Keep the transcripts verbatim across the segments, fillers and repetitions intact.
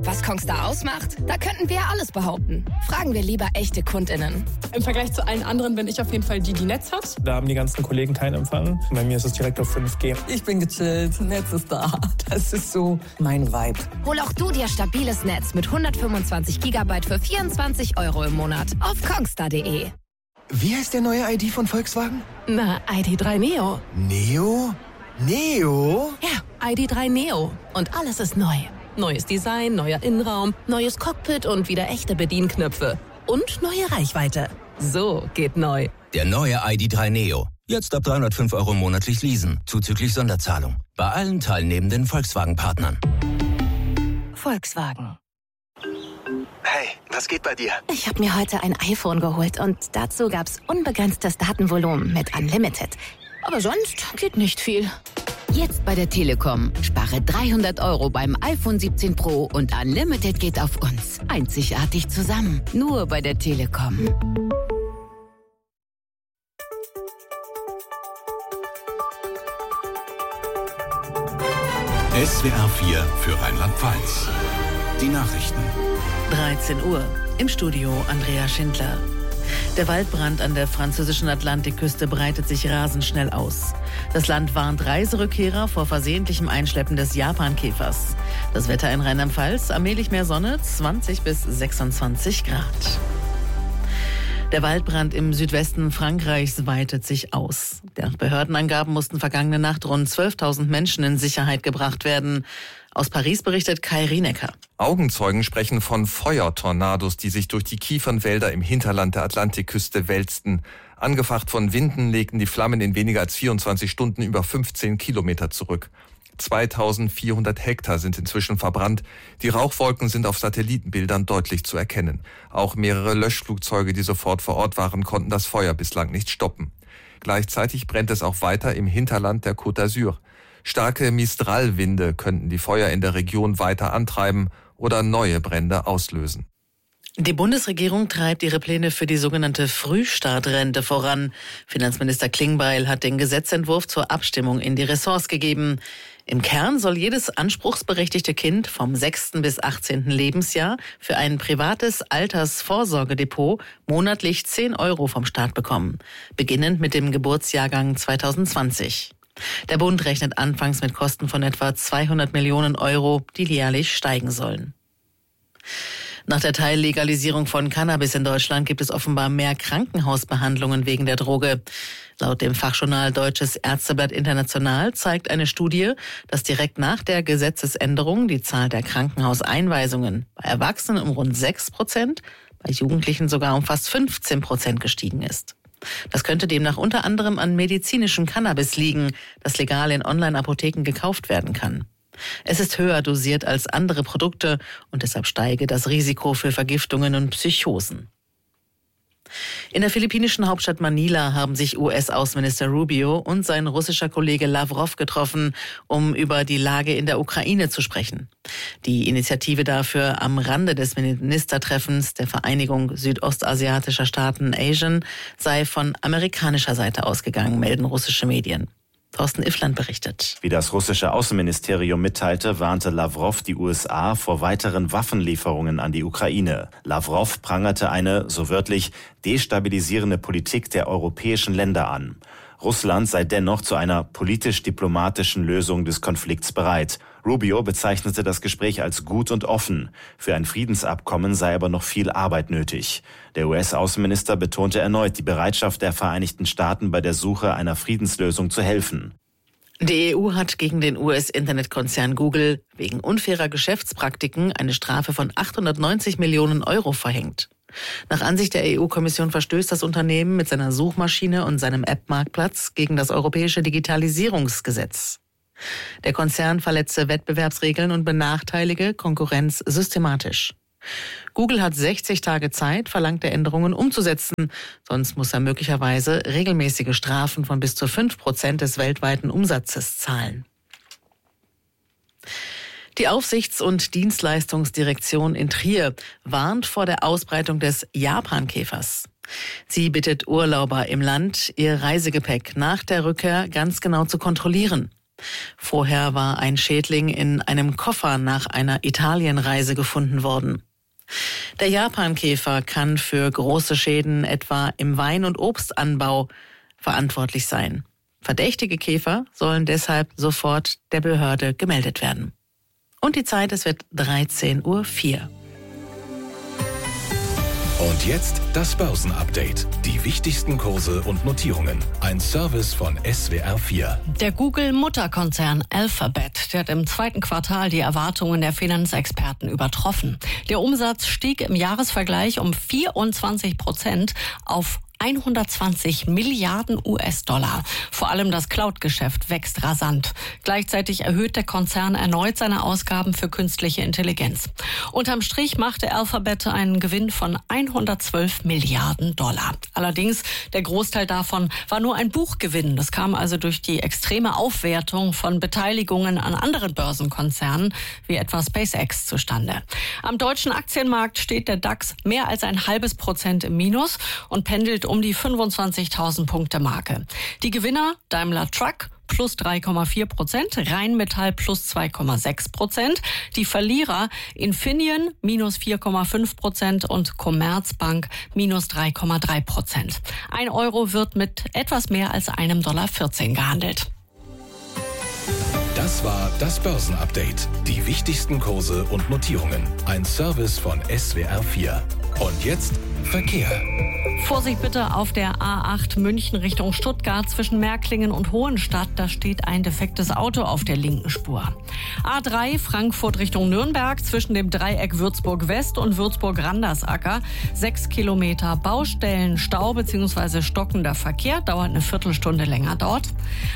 Was Kongstar ausmacht? Da könnten wir alles behaupten. Fragen wir lieber echte KundInnen. Im Vergleich zu allen anderen bin ich auf jeden Fall die, die Netz hat. Da haben die ganzen Kollegen keinen Empfang. Bei mir ist es direkt auf fünf G. Ich bin gechillt, Netz ist da. Das ist so mein Vibe. Hol auch du dir stabiles Netz mit hundertfünfundzwanzig Gigabyte für vierundzwanzig Euro im Monat auf kongstar punkt de. Wie heißt der neue I D von Volkswagen? Na, I D drei Neo. Neo? Neo? Ja, I D drei Neo. Und alles ist neu. Neues Design, neuer Innenraum, neues Cockpit und wieder echte Bedienknöpfe. Und neue Reichweite. So geht neu. Der neue I D drei Neo. Jetzt ab dreihundertfünf Euro monatlich leasen, zuzüglich Sonderzahlung. Bei allen teilnehmenden Volkswagen-Partnern. Volkswagen. Hey, was geht bei dir? Ich habe mir heute ein iPhone geholt und dazu gab's unbegrenztes Datenvolumen mit Unlimited. Aber sonst geht nicht viel. Jetzt bei der Telekom. Spare dreihundert Euro beim iPhone siebzehn Pro und Unlimited geht auf uns. Einzigartig zusammen. Nur bei der Telekom. S W R vier für Rheinland-Pfalz. Die Nachrichten. dreizehn Uhr. Im Studio Andrea Schindler. Der Waldbrand an der französischen Atlantikküste breitet sich rasend schnell aus. Das Land warnt Reiserückkehrer vor versehentlichem Einschleppen des Japankäfers. Das Wetter in Rheinland-Pfalz, allmählich mehr Sonne, zwanzig bis sechsundzwanzig Grad. Der Waldbrand im Südwesten Frankreichs weitet sich aus. Nach Behördenangaben mussten vergangene Nacht rund zwölftausend Menschen in Sicherheit gebracht werden. Aus Paris berichtet Kai Rienecker. Augenzeugen sprechen von Feuertornados, die sich durch die Kiefernwälder im Hinterland der Atlantikküste wälzten. Angefacht von Winden legten die Flammen in weniger als vierundzwanzig Stunden über fünfzehn Kilometer zurück. zweitausendvierhundert Hektar sind inzwischen verbrannt. Die Rauchwolken sind auf Satellitenbildern deutlich zu erkennen. Auch mehrere Löschflugzeuge, die sofort vor Ort waren, konnten das Feuer bislang nicht stoppen. Gleichzeitig brennt es auch weiter im Hinterland der Côte d'Azur. Starke Mistral-Winde könnten die Feuer in der Region weiter antreiben oder neue Brände auslösen. Die Bundesregierung treibt ihre Pläne für die sogenannte Frühstartrente voran. Finanzminister Klingbeil hat den Gesetzentwurf zur Abstimmung in die Ressorts gegeben. Im Kern soll jedes anspruchsberechtigte Kind vom sechsten bis achtzehnten Lebensjahr für ein privates Altersvorsorgedepot monatlich zehn Euro vom Staat bekommen, beginnend mit dem Geburtsjahrgang zweitausendzwanzig. Der Bund rechnet anfangs mit Kosten von etwa zweihundert Millionen Euro, die jährlich steigen sollen. Nach der Teillegalisierung von Cannabis in Deutschland gibt es offenbar mehr Krankenhausbehandlungen wegen der Droge. Laut dem Fachjournal Deutsches Ärzteblatt International zeigt eine Studie, dass direkt nach der Gesetzesänderung die Zahl der Krankenhauseinweisungen bei Erwachsenen um rund sechs Prozent, bei Jugendlichen sogar um fast fünfzehn Prozent gestiegen ist. Das könnte demnach unter anderem an medizinischem Cannabis liegen, das legal in Online-Apotheken gekauft werden kann. Es ist höher dosiert als andere Produkte und deshalb steige das Risiko für Vergiftungen und Psychosen. In der philippinischen Hauptstadt Manila haben sich U S-Außenminister Rubio und sein russischer Kollege Lavrov getroffen, um über die Lage in der Ukraine zu sprechen. Die Initiative dafür am Rande des Ministertreffens der Vereinigung südostasiatischer Staaten ASEAN sei von amerikanischer Seite ausgegangen, melden russische Medien. Thorsten Iffland berichtet. Wie das russische Außenministerium mitteilte, warnte Lavrov die U S A vor weiteren Waffenlieferungen an die Ukraine. Lavrov prangerte eine, so wörtlich, destabilisierende Politik der europäischen Länder an. Russland sei dennoch zu einer politisch-diplomatischen Lösung des Konflikts bereit. Rubio bezeichnete das Gespräch als gut und offen. Für ein Friedensabkommen sei aber noch viel Arbeit nötig. Der U S-Außenminister betonte erneut die Bereitschaft der Vereinigten Staaten bei der Suche einer Friedenslösung zu helfen. Die E U hat gegen den U S-Internetkonzern Google wegen unfairer Geschäftspraktiken eine Strafe von achthundertneunzig Millionen Euro verhängt. Nach Ansicht der E U-Kommission verstößt das Unternehmen mit seiner Suchmaschine und seinem App-Marktplatz gegen das europäische Digitalisierungsgesetz. Der Konzern verletze Wettbewerbsregeln und benachteilige Konkurrenz systematisch. Google hat sechzig Tage Zeit, verlangte Änderungen umzusetzen, sonst muss er möglicherweise regelmäßige Strafen von bis zu fünf Prozent des weltweiten Umsatzes zahlen. Die Aufsichts- und Dienstleistungsdirektion in Trier warnt vor der Ausbreitung des Japankäfers. Sie bittet Urlauber im Land, ihr Reisegepäck nach der Rückkehr ganz genau zu kontrollieren. Vorher war ein Schädling in einem Koffer nach einer Italienreise gefunden worden. Der Japankäfer kann für große Schäden etwa im Wein- und Obstanbau verantwortlich sein. Verdächtige Käfer sollen deshalb sofort der Behörde gemeldet werden. Und die Zeit, es wird dreizehn Uhr vier. Und jetzt das Börsenupdate. Die wichtigsten Kurse und Notierungen. Ein Service von S W R vier. Der Google-Mutterkonzern Alphabet, der hat im zweiten Quartal die Erwartungen der Finanzexperten übertroffen. Der Umsatz stieg im Jahresvergleich um vierundzwanzig Prozent auf hundertzwanzig Milliarden U S-Dollar. Vor allem das Cloud-Geschäft wächst rasant. Gleichzeitig erhöht der Konzern erneut seine Ausgaben für künstliche Intelligenz. Unterm Strich machte Alphabet einen Gewinn von hundertzwölf Milliarden Dollar. Allerdings, der Großteil davon war nur ein Buchgewinn. Das kam also durch die extreme Aufwertung von Beteiligungen an anderen Börsenkonzernen, wie etwa SpaceX, zustande. Am deutschen Aktienmarkt steht der DAX mehr als ein halbes Prozent im Minus und pendelt um die fünfundzwanzigtausend Punkte Marke. Die Gewinner Daimler Truck plus drei Komma vier Prozent, Rheinmetall plus zwei Komma sechs Prozent, die Verlierer Infineon minus vier Komma fünf Prozent und Commerzbank minus drei Komma drei Prozent. Ein Euro wird mit etwas mehr als einem Dollar vierzehn gehandelt. Das war das Börsenupdate. Die wichtigsten Kurse und Notierungen. Ein Service von S W R vier. Und jetzt Verkehr. Vorsicht bitte auf der A acht München Richtung Stuttgart zwischen Märklingen und Hohenstadt. Da steht ein defektes Auto auf der linken Spur. A drei Frankfurt Richtung Nürnberg zwischen dem Dreieck Würzburg West und Würzburg-Randersacker. Sechs Kilometer Baustellenstau bzw. stockender Verkehr. Dauert eine Viertelstunde länger dort.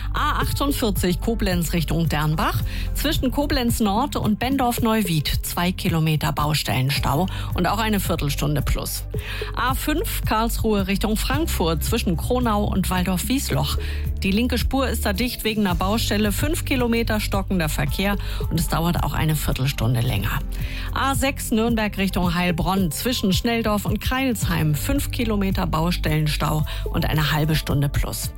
A achtundvierzig Koblenz Richtung Dernbach. Zwischen Koblenz Nord und Bendorf-Neuwied. Zwei Kilometer Baustellenstau und auch eine Viertelstunde plus. A fünf Karlsruhe Richtung Frankfurt zwischen Kronau und Waldorf-Wiesloch. Die linke Spur ist da dicht wegen einer Baustelle. Fünf Kilometer stockender Verkehr und es dauert auch eine Viertelstunde länger. A sechs Nürnberg Richtung Heilbronn zwischen Schnelldorf und Kreilsheim. Fünf Kilometer Baustellenstau und eine halbe Stunde plus.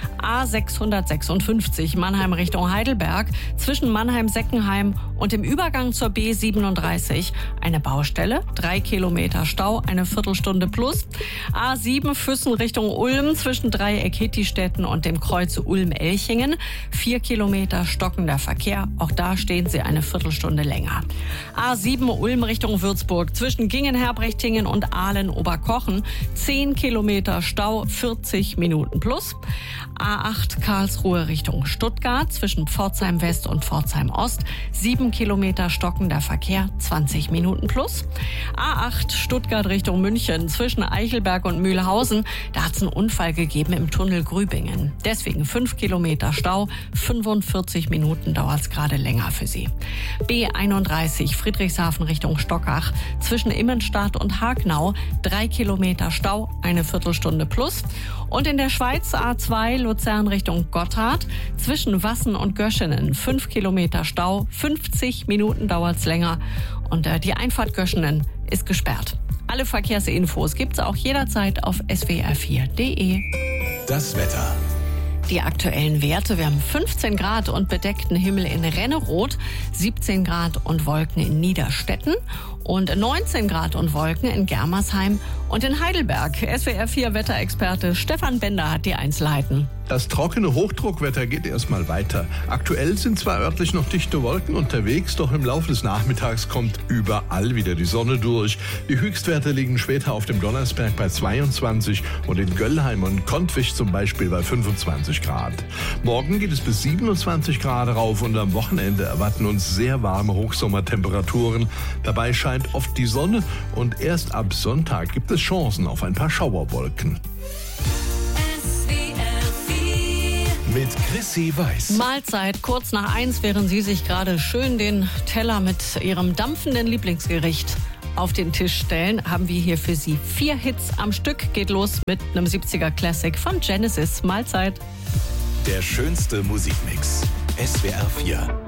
A sechshundertsechsundfünfzig Mannheim Richtung Heidelberg zwischen Mannheim-Seckenheim und dem Übergang zur B siebenunddreißig. Eine Baustelle, drei Kilometer Stau, eine Viertelstunde plus. A sieben Füssen Richtung Ulm zwischen Dreieck Hittistetten und dem Kreuz Ulm-Elchingen. Vier Kilometer stockender Verkehr, auch da stehen Sie eine Viertelstunde länger. A sieben Ulm Richtung Würzburg zwischen Gingen-Herbrechtingen und Ahlen-Oberkochen. Zehn Kilometer Stau, vierzig Minuten plus. A acht Karlsruhe Richtung Stuttgart zwischen Pforzheim West und Pforzheim Ost. Sieben Kilometer stockender Verkehr, zwanzig Minuten plus. A acht Stuttgart Richtung München zwischen Eichelberg und Mühlhausen. Da hat es einen Unfall gegeben im Tunnel Grübingen. Deswegen fünf Kilometer Stau, fünfundvierzig Minuten dauert es gerade länger für Sie. B einunddreißig Friedrichshafen Richtung Stockach zwischen Immenstadt und Hagnau. Drei Kilometer Stau, eine Viertelstunde plus. Und in der Schweiz A zwei Luzern Richtung Gotthard zwischen Wassen und Göschenen. Fünf Kilometer Stau, fünfzig Minuten dauert's länger. Und äh, die Einfahrt Göschenen ist gesperrt. Alle Verkehrsinfos gibt's auch jederzeit auf S W R vier Punkt de. Das Wetter. Die aktuellen Werte, wir haben fünfzehn Grad und bedeckten Himmel in Renneroth, siebzehn Grad und Wolken in Niederstetten und neunzehn Grad und Wolken in Germersheim und in Heidelberg. S W R vier Wetterexperte Stefan Bender hat die Einzelheiten. Das trockene Hochdruckwetter geht erstmal weiter. Aktuell sind zwar örtlich noch dichte Wolken unterwegs, doch im Laufe des Nachmittags kommt überall wieder die Sonne durch. Die Höchstwerte liegen später auf dem Donnersberg bei zweiundzwanzig und in Göllheim und Kontwich zum Beispiel bei fünfundzwanzig Grad. Morgen geht es bis siebenundzwanzig Grad rauf und am Wochenende erwarten uns sehr warme Hochsommertemperaturen. Dabei scheint oft die Sonne und erst ab Sonntag gibt es Chancen auf ein paar Schauerwolken. Mit Chrissy Weiß. Mahlzeit kurz nach eins, während Sie sich gerade schön den Teller mit Ihrem dampfenden Lieblingsgericht auf den Tisch stellen, haben wir hier für Sie vier Hits am Stück. Geht los mit einem siebziger Classic von Genesis. Mahlzeit. Der schönste Musikmix. S W R vier.